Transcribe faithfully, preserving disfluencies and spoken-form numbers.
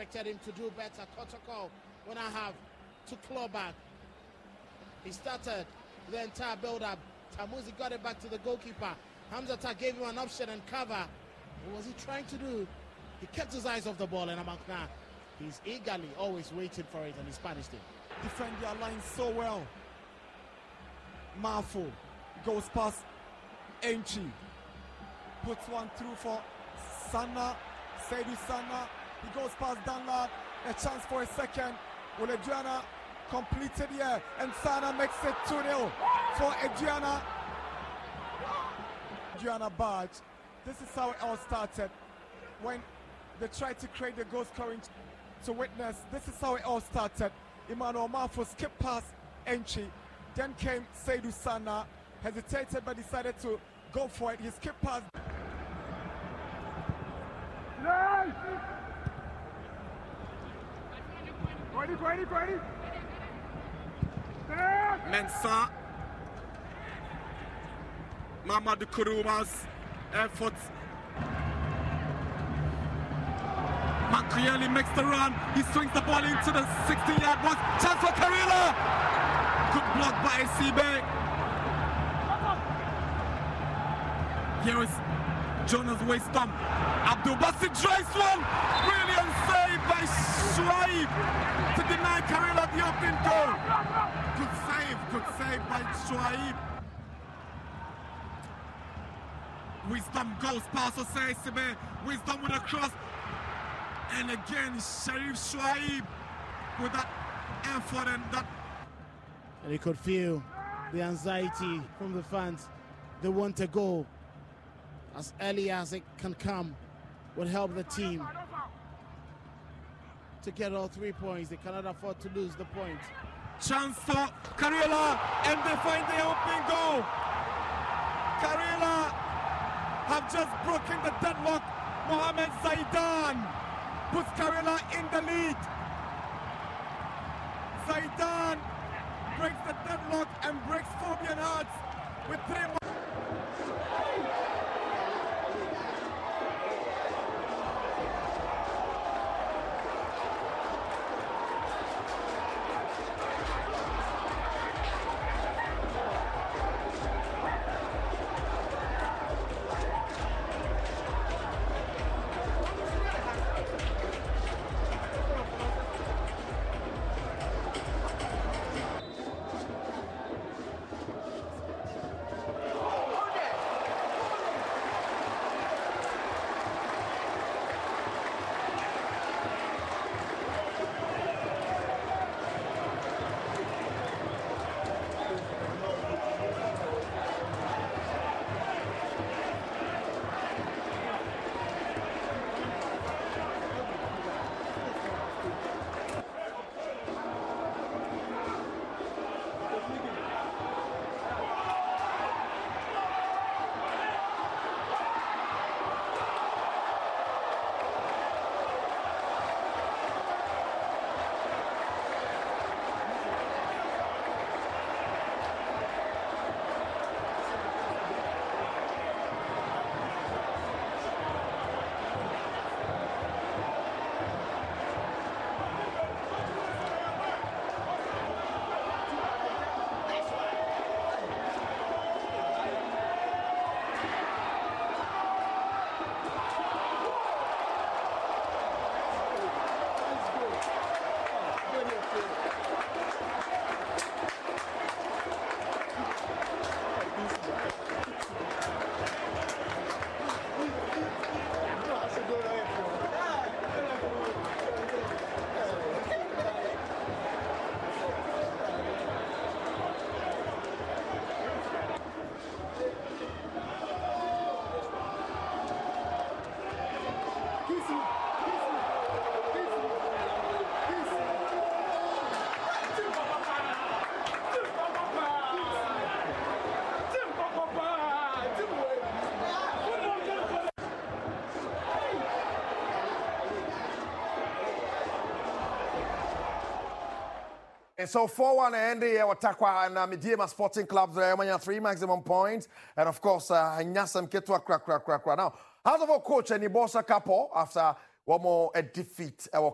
expected him to do better. Kotoko when I have to claw back. He started the entire build-up. Tamuzi got it back to the goalkeeper. Hamzata gave him an option and cover. What was he trying to do? He kept his eyes off the ball, and Amankna, he's eagerly always waiting for it, and he's punished it. Defend their line so well. Mafu goes past Enchi. Puts one through for Sana. Seydou Sana. He goes past Danlad. A chance for a second. Will Adriana completed here, and Sana makes it two nil for Adriana. Adriana Badge. This is how it all started. When they tried to create the goal scoring to witness, this is how it all started. Emmanuel Mafu skipped past Enchi. Then came Seydou Sana. Hesitated but decided to go for it. He skipped past. Nice! Ready, ready, ready. Mensah. Mamadou Kourouma's effort. McCreely makes the run. He swings the ball into the sixteen-yard box. Chance for Karila. Good block by Sibe. Here is Jonas Waystam. Abdul Basit drives one. Brilliant save by Shuaib to deny Karila the open goal. Good save, good save by Shuaib. Wisdom goes past Osei Sibe. Wisdom with a cross. And again, Sharif Shuaib with that effort and that. And you could feel the anxiety from the fans. They want a goal as early as it can come would help the team to get all three points. They cannot afford to lose the point. Chance for Karila, and they find the open goal. Karila have just broken the deadlock. Mohamed Zaidan puts Karila in the lead. Zaidan breaks the deadlock and breaks Fabian Hartz with three more. And so four one and the Watakwa and Midiema Sporting Clubs, there three maximum points. And of course, Nyasam Ketwa crack, crack, crack, crack. Now, how's our coach and Ibosa Kapo after one more a defeat?